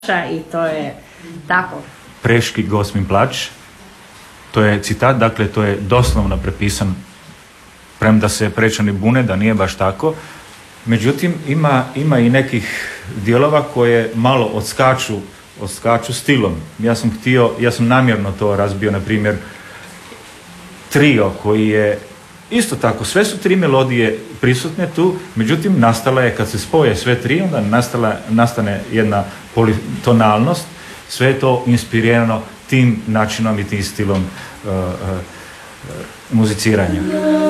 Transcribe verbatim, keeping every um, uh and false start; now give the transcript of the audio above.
I to je tako. Preški Gosmin plač, to je citat, dakle to je doslovno prepisan, premda se Prečani bune da nije baš tako. Međutim, ima, ima i nekih dijelova koje malo odskaču, odskaču stilom. Ja sam htio, ja sam namjerno to razbio, na primjer, trio koji je isto tako, sve su tri melodije prisutne tu, međutim nastala je, kad se spoje sve tri, onda nastala, nastane jedna politonalnost, sve je to inspirirano tim načinom i tim stilom uh, uh, muziciranja.